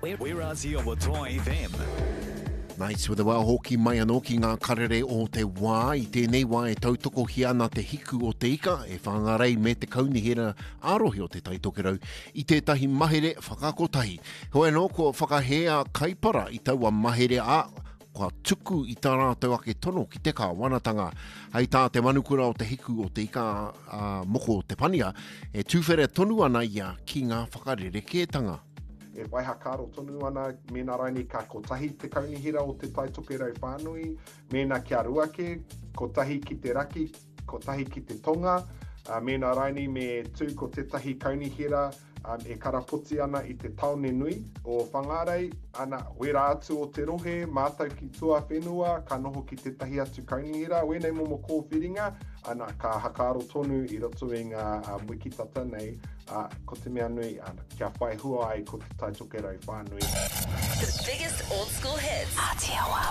Werazi o Toa FM. Nice with the wā hoki mai anō ki ngā karere o te wā. I tēnei wā e tautoko hi ana te hiku o te ika e whangarei me te kaunihera ārohi o te taitokerau i tētahi mahere whakakotahi. Hoa nō ko whakahea kaipara i taua mahere a kua tuku i tā rātou ake tono ki te kā wanatanga. Hei tā te manukura o te hiku o te ika moko o te pania e tūwhere tonu ana ia ki ngā whakarere E waiha kāro tonu ana, mēnā raini ka kotahi te kaunihira o te taitokerau whānui, mēnā kia ruake, kotahi ki te raki, kotahi ki te tonga, mēnā raini me tū ko tētahi kaunihira e karapoti ana i te taone nui o whangarei, ana wera atu o te rohe, mātau ki tua whenua, ka noho ki tētahi atu kaunihira, wēnei momo kōwhiringa, ana ka hakaro tonu i roto i ngā muikitata nei, ko te mea nui, kia whai hua ai ko te taitokerau whānui. The biggest old school hits. Aotearoa.